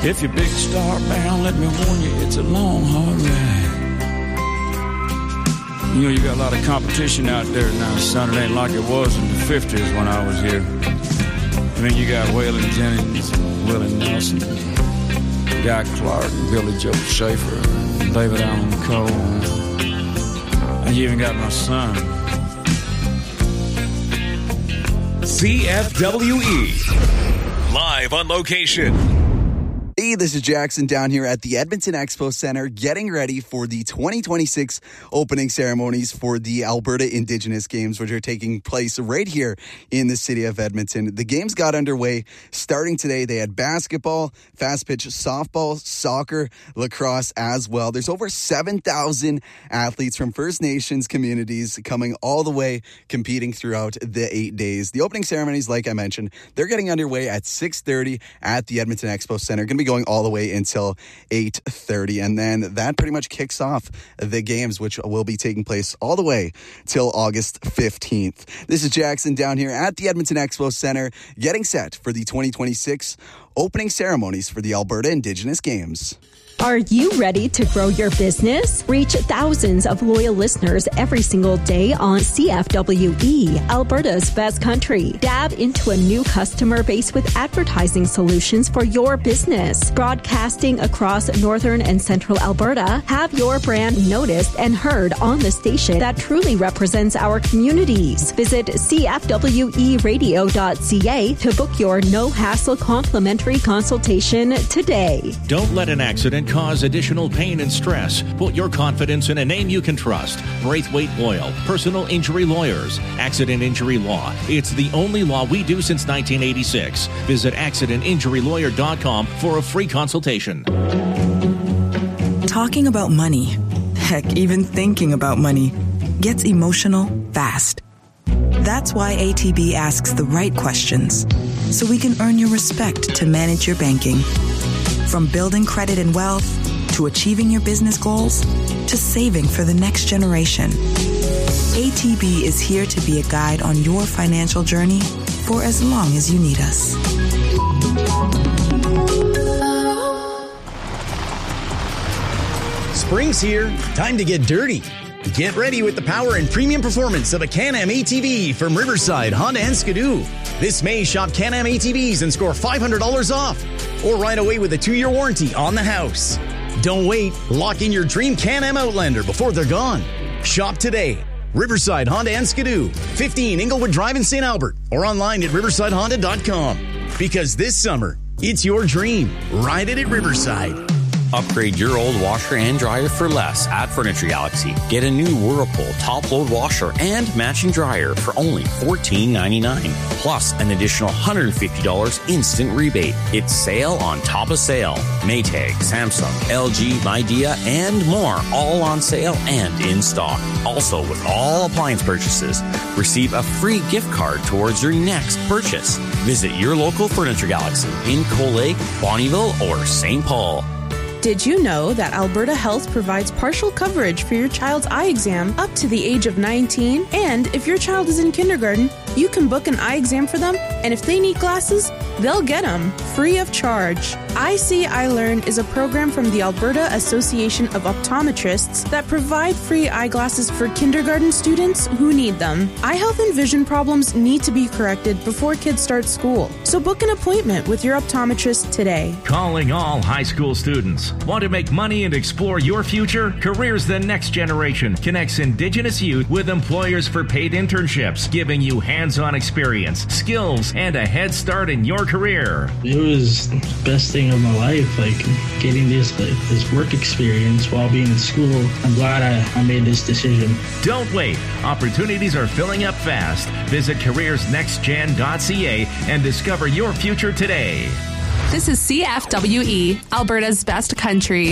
If you're big star bound, let me warn you, it's a long, hard ride. You know, you got a lot of competition out there now, son. It ain't like it was in the 50s when I was here. I mean, you got Waylon Jennings, Willie Nelson, Guy Clark, and Billy Joe Schaefer, and David Allen Coe. And you even got my son. CFWE. Live on location. Hey, this is Jackson down here at the Edmonton Expo Center getting ready for the 2026 opening ceremonies for the Alberta Indigenous Games, which are taking place right here in the city of Edmonton. The games got underway starting today. They had basketball, fast pitch softball, soccer, lacrosse as well. There's over 7,000 athletes from First Nations communities coming all the way competing throughout the 8 days. The opening ceremonies, like I mentioned, they're getting underway at 6:30 at the Edmonton Expo Center. Going to be going all the way until 8:30, and then that pretty much kicks off the games, which will be taking place all the way till August 15th. This is Jackson down here at the Edmonton Expo Center getting set for the 2026 opening ceremonies for the Alberta Indigenous Games. Are you ready to grow your business? Reach thousands of loyal listeners every single day on CFWE, Alberta's best country. Dab into a new customer base with advertising solutions for your business. Broadcasting across northern and central Alberta, have your brand noticed and heard on the station that truly represents our communities. Visit CFWEradio.ca to book your no-hassle complimentary consultation today. Don't let an accident cause additional pain and stress. Put your confidence in a name you can trust. Braithwaite Boyle, Personal Injury Lawyers. Accident Injury Law. It's the only law we do since 1986. Visit accidentinjurylawyer.com for a free consultation. Talking about money, heck, even thinking about money, gets emotional fast. That's why ATB asks the right questions, so we can earn your respect to manage your banking. From building credit and wealth, to achieving your business goals, to saving for the next generation. ATB is here to be a guide on your financial journey for as long as you need us. Spring's here. Time to get dirty. Get ready with the power and premium performance of a Can-Am ATV from Riverside, Honda and Skidoo. This May, shop Can-Am ATVs and score $500 off. Or ride away with a 2-year warranty on the house. Don't wait. Lock in your dream Can-Am Outlander before they're gone. Shop today. Riverside, Honda and Skidoo. 15 Inglewood Drive in St. Albert. Or online at riversidehonda.com. Because this summer, it's your dream. Ride it at Riverside. Upgrade your old washer and dryer for less at Furniture Galaxy. Get a new Whirlpool top-load washer and matching dryer for only $14.99. Plus an additional $150 instant rebate. It's sale on top of sale. Maytag, Samsung, LG, Midea, and more. All on sale and in stock. Also, with all appliance purchases, receive a free gift card towards your next purchase. Visit your local Furniture Galaxy in Cold Lake, Bonnyville, or St. Paul. Did you know that Alberta Health provides partial coverage for your child's eye exam up to the age of 19? And if your child is in kindergarten, you can book an eye exam for them, and if they need glasses, they'll get them free of charge. I See, I Learn is a program from the Alberta Association of Optometrists that provide free eyeglasses for kindergarten students who need them. Eye health and vision problems need to be corrected before kids start school, so book an appointment with your optometrist today. Calling all high school students. Want to make money and explore your future? Careers the Next Generation connects Indigenous youth with employers for paid internships, giving you hands-on experience, skills, and a head start in your career. It was the best thing of my life, like getting this work experience while being in school. I'm glad I made this decision. Don't wait. Opportunities are filling up fast. Visit careersnextgen.ca and discover your future today. This is CFWE, Alberta's best country.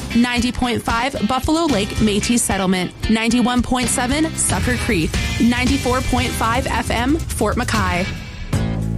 90.5 Buffalo Lake Métis Settlement, 91.7 Sucker Creek, 94.5 FM Fort McKay.